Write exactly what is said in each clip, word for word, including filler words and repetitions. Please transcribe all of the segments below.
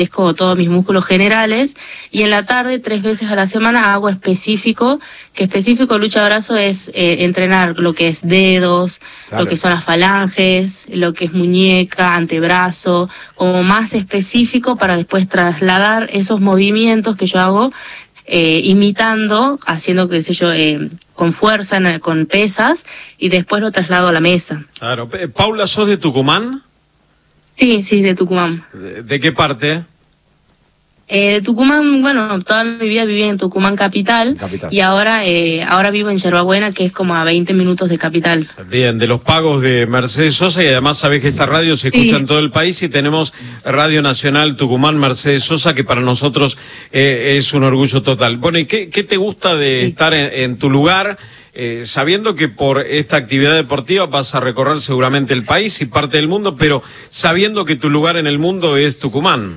fortalezco todos mis músculos generales, y en la tarde, tres veces a la semana, hago específico, que específico lucha brazo es eh, entrenar lo que es dedos, claro, lo que son las falanges, lo que es muñeca, antebrazo, como más específico para después trasladar esos movimientos que yo hago eh, imitando, haciendo, qué sé yo, eh, con fuerza, en, con pesas, y después lo traslado a la mesa. Claro. Paula, ¿sos de Tucumán? Sí, sí, de Tucumán. ¿De, de qué parte? Eh, de Tucumán, bueno, toda mi vida viví en Tucumán capital, capital. y ahora eh, ahora vivo en Yerbabuena, que es como a veinte minutos de capital. Bien, de los pagos de Mercedes Sosa, y además sabés que esta radio se escucha sí. en todo el país, y tenemos Radio Nacional Tucumán Mercedes Sosa, que para nosotros eh, es un orgullo total. Bueno, ¿y qué, qué te gusta de sí. estar en, en tu lugar? Eh, sabiendo que por esta actividad deportiva vas a recorrer seguramente el país y parte del mundo, pero sabiendo que tu lugar en el mundo es Tucumán.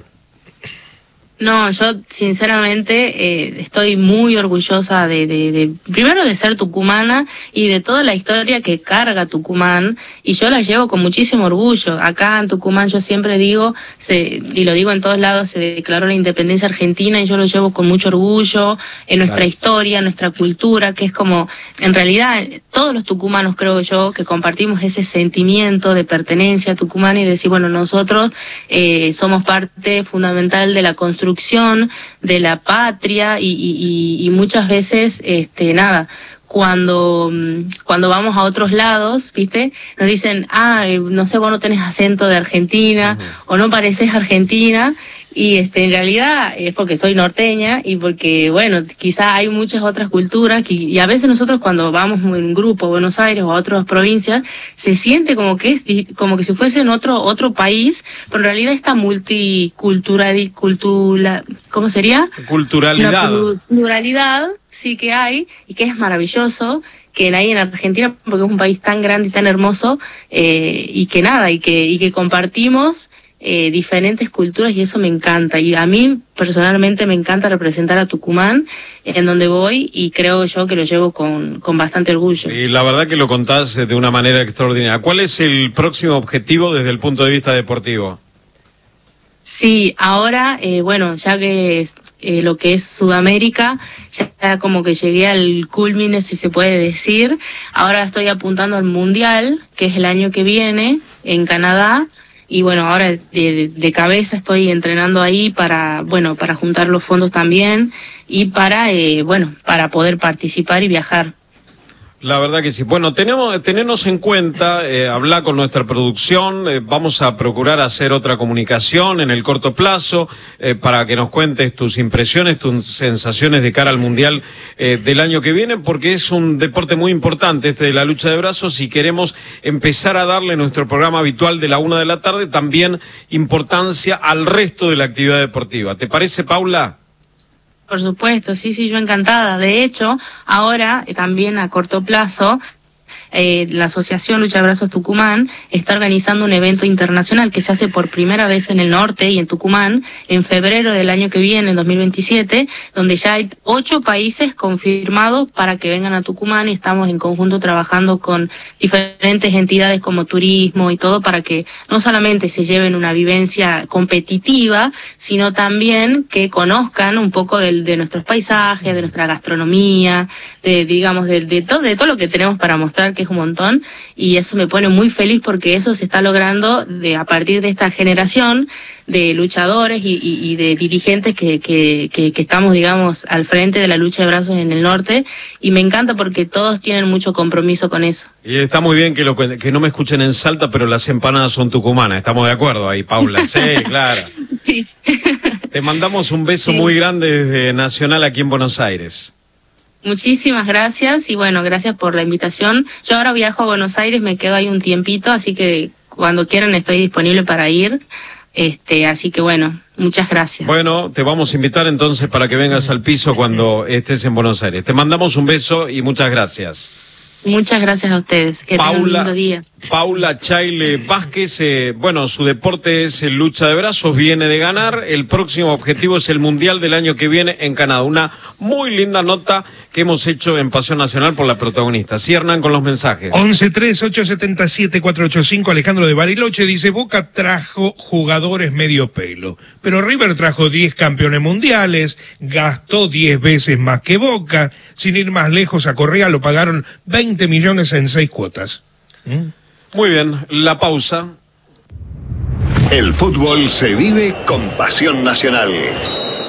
No, yo sinceramente eh, estoy muy orgullosa de, de, de, primero de ser tucumana y de toda la historia que carga Tucumán, y yo la llevo con muchísimo orgullo. Acá en Tucumán yo siempre digo, se, y lo digo en todos lados, se declaró la independencia argentina, y yo lo llevo con mucho orgullo en nuestra claro. historia, nuestra cultura, que es como, en realidad, todos los tucumanos, creo yo, que compartimos ese sentimiento de pertenencia a Tucumán y decir, bueno, nosotros eh, somos parte fundamental de la construcción de la patria, y, y, y muchas veces, este, nada, cuando, cuando vamos a otros lados, ¿viste? Nos dicen, ah, no sé, vos no tenés acento de Argentina, uh-huh. o no pareces argentina, y este, en realidad es porque soy norteña, y porque, bueno, quizá hay muchas otras culturas, que, y a veces nosotros cuando vamos en grupo a Buenos Aires o a otras provincias, se siente como que es como que si fuese en otro otro país, pero en realidad esta multicultural, cultura, ¿cómo sería? Culturalidad. La pluralidad sí que hay, y que es maravilloso, que hay en Argentina, porque es un país tan grande y tan hermoso, eh, y que nada, y que, y que compartimos Eh, diferentes culturas, y eso me encanta. Y a mí personalmente me encanta representar a Tucumán en donde voy, y creo yo que lo llevo con, con bastante orgullo. Y la verdad que lo contás de una manera extraordinaria. ¿Cuál es el próximo objetivo desde el punto de vista deportivo? Sí, ahora, eh, bueno, ya que eh, lo que es Sudamérica, ya como que llegué al culmine, si se puede decir. Ahora estoy apuntando al Mundial, que es el año que viene, en Canadá. Y bueno, ahora de, de cabeza estoy entrenando ahí para, bueno, para juntar los fondos también, y para, eh, bueno, para poder participar y viajar. La verdad que sí. Bueno, tenemos, tenernos en cuenta, eh, hablar con nuestra producción, eh, vamos a procurar hacer otra comunicación en el corto plazo, eh, para que nos cuentes tus impresiones, tus sensaciones de cara al Mundial eh, del año que viene, porque es un deporte muy importante este de la lucha de brazos, y queremos empezar a darle nuestro programa habitual de la una de la tarde también importancia al resto de la actividad deportiva. ¿Te parece, Paula? Por supuesto, sí, sí, yo encantada. De hecho, ahora eh, también a corto plazo, eh, la Asociación Lucha de Brazos Tucumán está organizando un evento internacional que se hace por primera vez en el norte y en Tucumán, en febrero del año que viene, en dos mil veintisiete, donde ya hay ocho países confirmados para que vengan a Tucumán, y estamos en conjunto trabajando con diferentes entidades como turismo y todo, para que no solamente se lleven una vivencia competitiva, sino también que conozcan un poco de, de nuestros paisajes, de nuestra gastronomía, de, digamos, de, de, todo, de todo lo que tenemos para mostrar, que es un montón, y eso me pone muy feliz, porque eso se está logrando de a partir de esta generación de luchadores y, y, y de dirigentes que, que, que, que estamos, digamos, al frente de la lucha de brazos en el norte, y me encanta porque todos tienen mucho compromiso con eso. Y está muy bien que, lo, que no me escuchen en Salta, pero las empanadas son tucumanas, estamos de acuerdo ahí, Paula. Sí, claro. Sí. Te mandamos un beso sí. muy grande desde Nacional aquí en Buenos Aires. Muchísimas gracias, y bueno, gracias por la invitación. Yo ahora viajo a Buenos Aires, me quedo ahí un tiempito, así que cuando quieran estoy disponible para ir. Este, así que bueno, muchas gracias. Bueno, te vamos a invitar entonces para que vengas al piso cuando estés en Buenos Aires. Te mandamos un beso y muchas gracias. Muchas gracias a ustedes. Que Paula, tengan un lindo día. Paula Chaile Vázquez, eh, bueno, su deporte es el lucha de brazos, viene de ganar. El próximo objetivo es el Mundial del año que viene en Canadá. Una muy linda nota que hemos hecho en Pasión Nacional por la protagonista. Sí, Hernán, con los mensajes. once tres ocho siete siete cuatro ocho cinco, Alejandro de Bariloche dice: Boca trajo jugadores medio pelo, pero River trajo diez campeones mundiales, gastó diez veces más que Boca. Sin ir más lejos, a Correa lo pagaron veinte millones en seis cuotas. ¿Mm? Muy bien, la pausa. El fútbol se vive con Pasión Nacional.